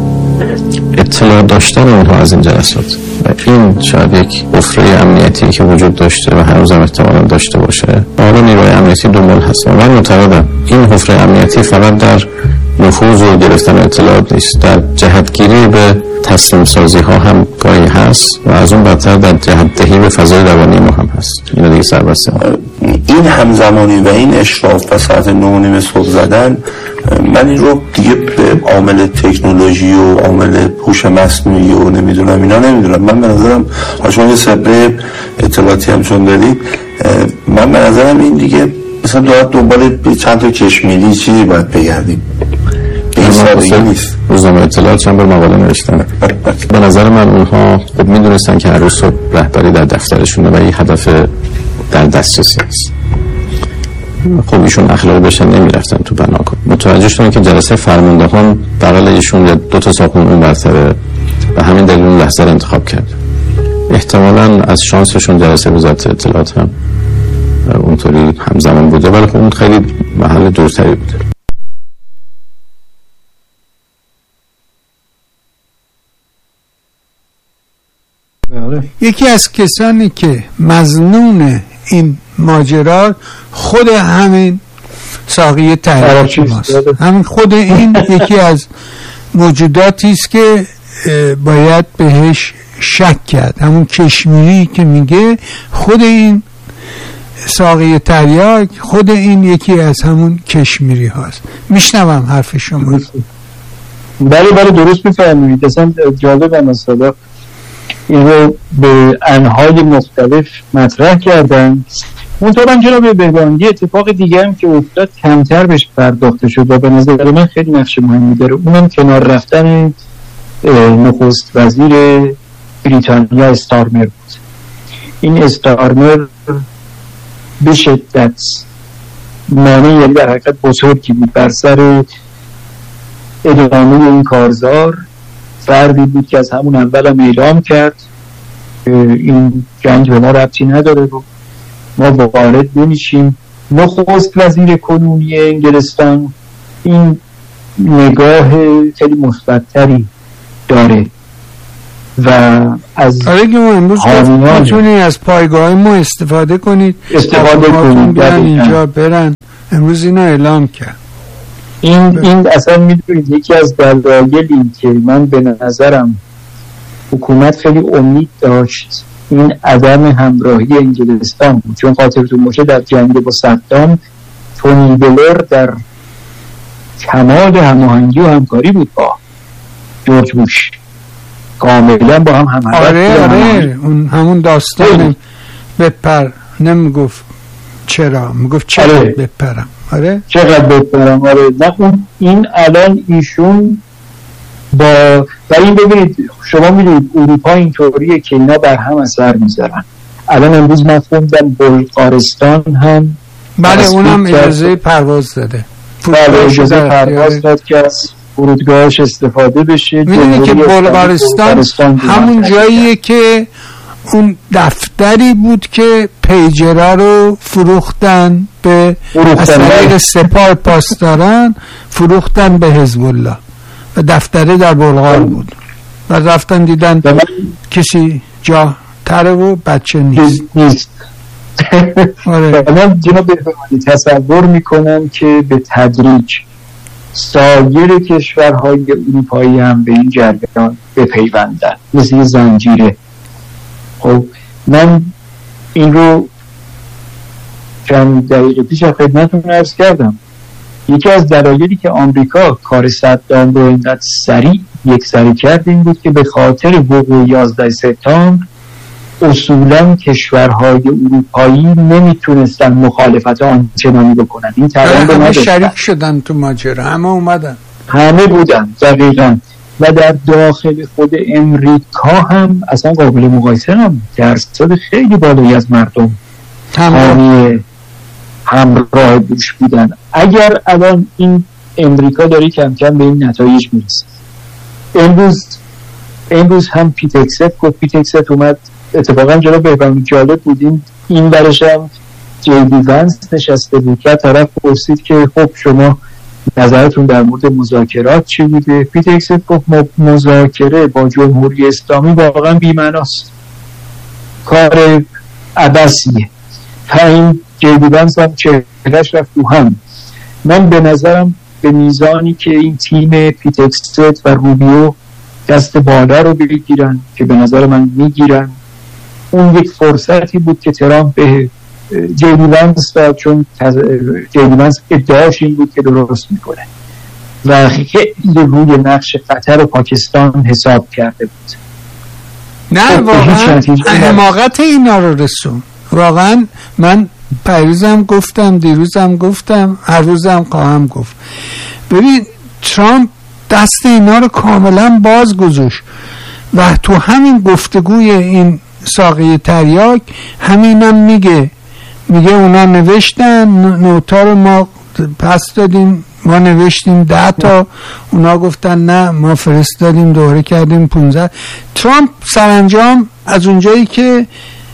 اطلاع داشتن اونها از این جلسات و این شاید یک حفره امنیتی که وجود داشته و هنوز هم احتمالاً داشته باشه. حالا نیروی امنیتی دنبال هست. من معتقدم این حفره امنیتی فقط در نفوذ و گرفتن اطلاعات نیست، در جهتگیری به تسلیم سازی ها هم گاهی هست و از اون بدتر در جهت دهی به فضای روانی ما هم هست. اینا دیگه سربسته ما. این همزمانی و این اشراف و ساعت نه و نیم صبح زدن، من این رو دیگه به عامل تکنولوژی و عامل هوش مصنوعی و نمیدونم اینا نمیدونم. من به نظرم شما یه سبب اطلاعاتی هم چون دارید، من به نظرم این دیگه مثلا دارد دنبال چند تا کشمیری چیزی باید بگردیم. این سادگی نیست. روزنامه اطلاعات چند بار مقاله نوشتن. به نظر من اونها خب میدونستن که هر روز صبح رهبری در دفترشونه و این هدف در دسترسی است. خب ایشون اخلاقی داشتن نمیرفتن تو بناکن. متوجه شدن که جلسه فرماندهان بغل ایشون یا دو تا ساختمان اون برتره و همین دلیل اون لحظه رو انتخاب کرد. احتمالاً از شانسشون جلسه وزارت اطلاعات هم اونطوری همزمان بوده، ولی خب اون خیلی محل دورتری بوده. یکی از کسانی که مظنون این ماجرا خود همین ساقی تریاک ماست. همین خود این یکی از موجوداتی است که باید بهش شک کرد. همون کشمیری که میگه خود این ساقی تریاک، خود این یکی از همون کشمیری هاست. میشنوم حرف شما. بله بله درست میفرمایید. اصلا جالبه مثلا این رو به انهای مختلف مطرح کردن. منطقه جناب بهبهانی اتفاق دیگه هم که افتاد کمتر بهش پرداخته شد و به نظر من خیلی نقش مهمی داره، اونم کنار رفتن نخست وزیر بریتانیا استارمر بود. این استارمر به شدت مانع، یعنی در حقیقت بزرگی بود بر سر ادامه این کارزار. فردی بود که از همون اول هم اعلام کرد این جنگ به ما ربطی نداره و ما وارد نمیشیم. نخست وزیر کنونی انگلستان این نگاه خیلی مثبت‌تری داره و از آره که ما امروز میتونی از پایگاه ما استفاده کنید، استفاده کنید برن اینجا برن. امروز اینو اعلام کرد. این این اصلا میدونید یکی از دلایلی که من به نظرم حکومت خیلی امید داشت این عدم همراهی انگلستان بود، چون خاطرتون باشه در جنگ با صدام تونی بلر در کمال هماهنگی و همکاری بود با جورج بوش، کاملا با هم همراه. آره آره اون همون داستان بپر نمیگفت چرا، میگفت چرا آره. بپرم آره چقدر بپرم آره نه این الان ایشون با و این ببینید شما میدونید اروپا اینطوریه که اینا بر هم اثر میذارن. الان امروز من خوندم بلغارستان هم بله اونم اجازه پرواز داده، بله اجازه پرواز داد که از فرودگاهش استفاده بشه. میدونی که بلغارستان همون جاییه که اون دفتری بود که پیجرا رو فروختن به از طریق سپاه پاسداران فروختن به حزب الله و دفتره در بلغار بود و رفتن دیدن کسی جا تره و بچه نیست نیست آره. من جناب بفرمایید تصور میکنم که به تدریج سایر کشورهای اروپایی هم به این جریان بپیوندن مثل زنجیره. خب من این رو چند دقیقه پیش خدمتتون عرض کردم. یکی از دلایلی که آمریکا کار صدام رو اینقدر سریع یک سری کرد این بود که به خاطر وقوع یازده سپتامبر اصولا کشورهای اروپایی نمیتونستن مخالفت آنچنانی بکنن. این طرح همه شریک شدن تو ماجرا، همه اومدن، همه بودن دقیقاً. و در داخل خود امریکا هم اصلا قابل مقایسه هم درصد خیلی بالایی از مردم حامی همراه بوش بودن. اگر الان این امریکا داره کم کم به این نتایج میرسه. امروز امروز هم پیتکست گفت، پیتکست اومد اتفاقا جلو بهبانی جالب بودیم این برش هم جیدی ونس نشسته بود که طرف پرسید که خب شما نظرتون در مورد مذاکرات چی بوده؟ پیتکست گفت مذاکره با جمهوری اسلامی واقعا بی‌معناست، کار عبثیه. این جیدی ونس هم چهرش رفت رو هم. من به نظرم به میزانی که این تیم پیتکست و روبیو دست بالا رو بگیرن که به نظر من میگیرن، اون یک فرصتی بود که ترامپ به جیدی ونس داد، چون جیدی ونس ادعاش این بود که درست میکنه و خیلی روی نقش قطر و پاکستان حساب کرده بود. نه واقعا حماقت اینا رو رسون. واقعا من پیروزم گفتم، دیروزم گفتم، هر روزم خواهم گفت. ببین ترامپ دست اینا رو کاملا باز گذاشت و تو همین گفتگوی این ساقه تریاک همینم میگه میگه اونا نوشتن نوتا رو ما پس دادیم، ما نوشتیم ده تا، اونا گفتن نه ما فرستادیم دوره کردیم پونزده. ترامپ سرانجام از اونجایی که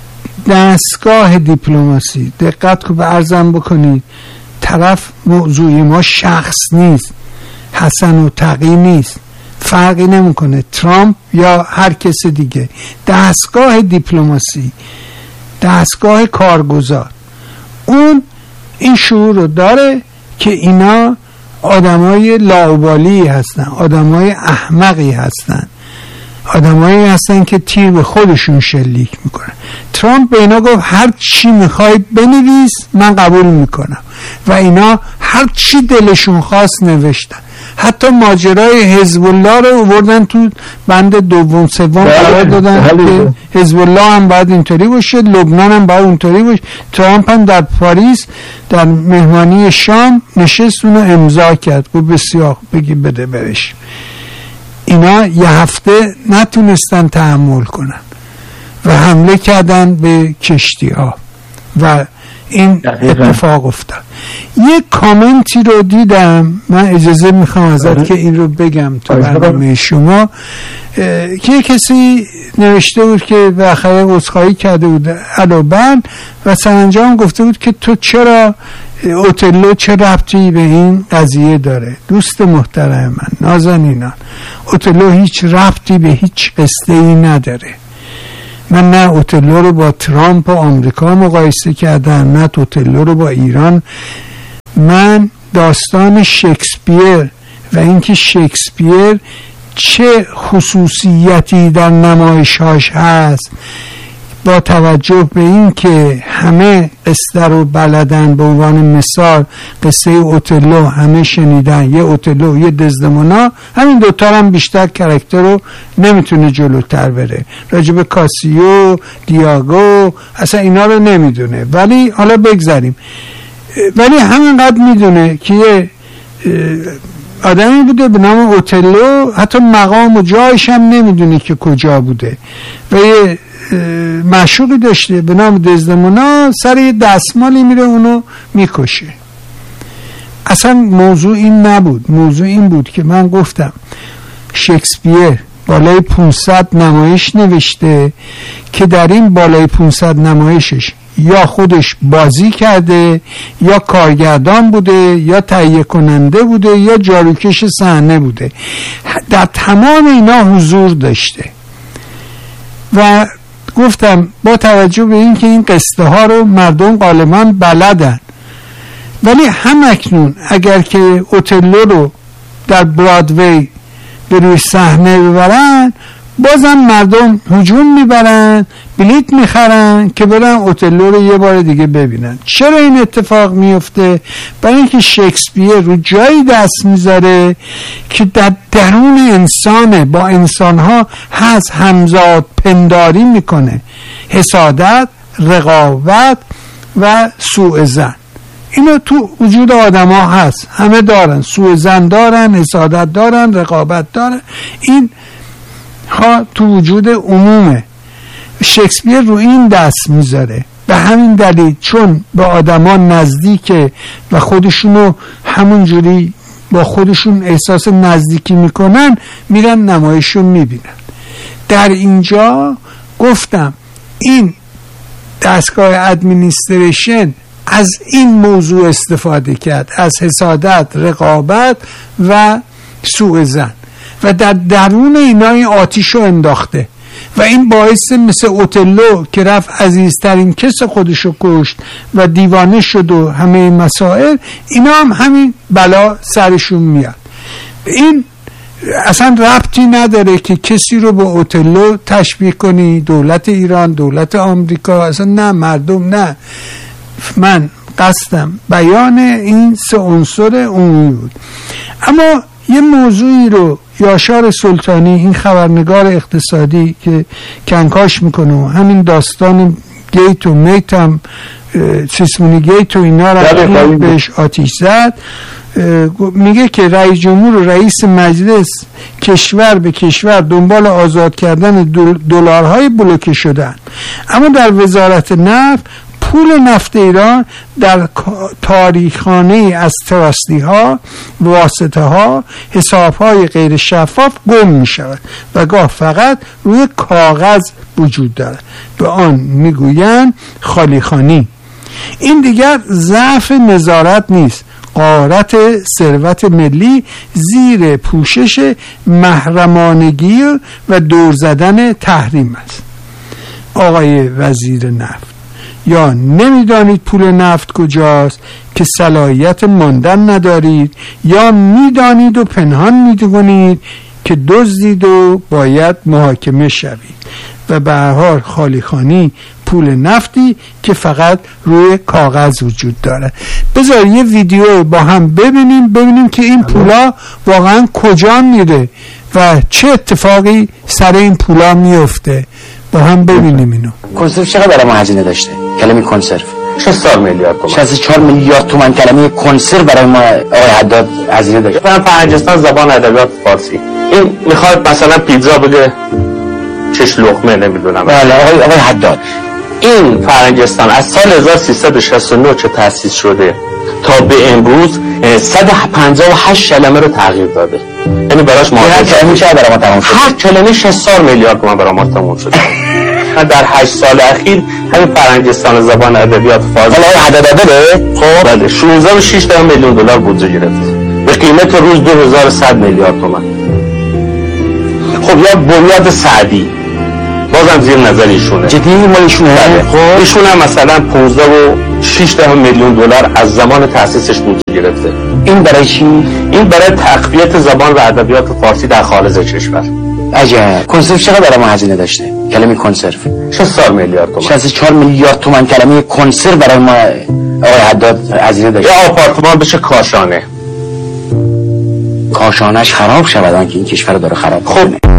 دستگاه دیپلماسی، دقت که به عرضم بکنید طرف موضوعی ما شخص نیست، حسن و تقی نیست، فرقی نمیکنه ترامپ یا هر کس دیگه، دستگاه دیپلماسی، دستگاه کارگزار، اون این شعور رو داره که اینا آدمای لاابالی هستن، آدمای احمقی هستن، آدمایی هستن که تیر به خودشون شلیک میکنن. ترامپ به اینا گفت هر چی میخوای بنویس من قبول میکنم و اینا هر چی دلشون خواست نوشتن. حتی ماجرای حزب الله رو آوردن تو بند دوم سوم قرار دادن که حزب الله هم باید اینطوری باشه، لبنان هم باید اونطوری باشه. ترامپ هم در پاریس در مهمانی شام نشست اونو امضا کرد، گفت بسیار بگی بده برش. اینا یه هفته نتونستن تحمل کنن و حمله کردن به کشتی ها و این اتفاق افتاد. یک کامنتی رو دیدم، من اجازه میخوام ازت که این رو بگم تو برنامه شما، که کسی نوشته بود که بالاخره عذرخواهی کرده بود علاوه و سرانجام گفته بود که تو چرا اوتلو چه ربطی به این قضیه داره؟ دوست محترم من، نازنینان، اوتلو هیچ ربطی به هیچ قصه ای نداره. من نه اوتلو رو با ترامپ و آمریکا مقایسه کردم، نه اوتلو رو با ایران. من داستان شکسپیر و اینکه شکسپیر چه خصوصیتی در نمایش‌هاش هست، با توجه به این که همه قصه رو بلدن، به عنوان مثال قصه اوتلو همه شنیدن، یه اوتلو یه دزدمونا، همین دوتا هم بیشتر کرکتر رو نمیتونه جلوتر بره. راجب کاسیو، دیاگو، اصلا اینا رو نمیدونه، ولی حالا بگذاریم، ولی همینقدر میدونه که یه آدمی بوده به نام اوتلو، حتی مقام و جایش هم نمیدونه که کجا بوده، و یه معشوقی داشته به نام دزدمونا، سر یه دستمالی میره اونو میکشه. اصلا موضوع این نبود، موضوع این بود که من گفتم شکسپیر بالای پانصد نمایش نوشته که در این بالای پانصد نمایشش یا خودش بازی کرده، یا کارگردان بوده، یا تهیه کننده بوده، یا جاروکش صحنه بوده. در تمام اینا حضور داشته. و گفتم با توجه به این که این قصه ها رو مردم غالبا بلدن، ولی هم اکنون اگر که اوتلو رو در برادوی به روی صحنه ببرن، بازم مردم هجوم میبرن، بلیت میخرن که برن اوتلو رو یه بار دیگه ببینن. چرا این اتفاق میفته؟ برای اینکه شکسپیر رو جایی دست میذاره که در درون انسانه، با انسانها هست، همزاد پنداری میکنه، حسادت، رقابت و سوء ظن. اینا تو وجود آدم ها هست، همه دارن، سوء ظن دارن، حسادت دارن، رقابت دارن، این ها تو وجود عمومه. شکسپیر رو این دست میذاره. به همین دلیل چون به آدما نزدیکه و خودشونو همون جوری با خودشون احساس نزدیکی میکنن، میرن نمایشو میبینن. در اینجا گفتم این دستگاه ادمینیستریشن از این موضوع استفاده کرد، از حسادت، رقابت و سوء ظن، و در درون اینا این آتیش رو انداخته و این باعث مثل اوتلو که رفت عزیزترین کس خودشو کشت و دیوانه شد و همه این مسائل، اینا هم همین بلا سرشون میاد. این اصلا ربطی نداره که کسی رو با اوتلو تشبیه کنی، دولت ایران، دولت آمریکا، اصلا نه، مردم نه. من قصدم بیان این سه عنصر عمومی بود. اما یه موضوعی رو یاشار سلطانی، این خبرنگار اقتصادی که کنکاش میکنه، همین داستان گیت و میت هم سیسمونی گیت و اینا رو بهش آتیش زد، میگه که رئیس جمهور و رئیس مجلس کشور به کشور دنبال آزاد کردن دلارهای بلوکه شدن، اما در وزارت نفت پول نفت ایران در تاریخخانه از تراستی ها، واسطه ها، حساب های غیر شفاف گم می شود و گاه فقط روی کاغذ وجود دارد. به آن می گویند خالیخانی. این دیگر ضعف نظارت نیست، غارت ثروت ملی زیر پوشش محرمانگی و دور زدن تحریم است. آقای وزیر نفت، یا نمیدانید پول نفت کجاست که صلاحیت ماندن ندارید، یا میدانید و پنهان میکنید که دزدید و باید محاکمه شوید. و به هر حال خالیخانی پول نفتی که فقط روی کاغذ وجود داره. بذار یه ویدیو با هم ببینیم ببینیم که این پولا واقعا کجا میره و چه اتفاقی سر این پولا میفته. با هم ببینیم اینو. کنسرو چقدر برای ما هزینه داشته؟ کلمه کنسرو شصت میلیارد تومان. شصت و چهار میلیارد تومان کلمه کنسرو برای ما آقای حداد هزینه داشته. من فرنگستان زبان ادبیات فارسی. این میخواد مثلا پیتزا بده چش لقمه نمیدونم. بله آقای آقای حداد، این فرنگستان از سال هزار و سیصد و شصت و نه که تأسیس شده تا به امروز صد و پنجاه و هشت کلمه رو تغییر داده. یعنی براش ما هر کلمه چقدر برای ما تمام شده؟ هر کلمه شصت میلیارد تومان برای ما تمام شده. در هشت سال اخیر همین فرنگستان زبان ادبیات فارسی حالا عدد داره خب بله شانزده و شش دهم میلیون دلار بودجه گرفت به قیمت روز دو هزار و صد میلیارد تومان. خب یا بنیاد سعدی بازم زیر نظر ایشونه جدی مال ایشونه بله. خب ایشون هم مثلا پانزده و شش دهم میلیون دلار از زمان تأسیسش بودجه گرفته. این برای چی؟ این برای تقویت زبان و ادبیات فارسی در خارج کشور. عجب. کنسرو چقدر برای ما هزینه داشته؟ کلمه کنسرو شصت میلیارد تومان. شصت و چهار میلیارد تومان کلمه کنسرو برای ما آقای حداد هزینه داشته. یا آپارتمان بشه کاشانه کاشانش خراب شود آنکه این کشور داره خراب خب